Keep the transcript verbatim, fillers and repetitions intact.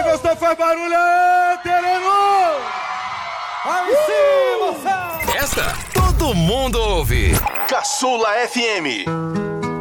gostou, faz barulho aí, tereno! Aí sim, moçada! Esta todo mundo ouve. Caçula F M.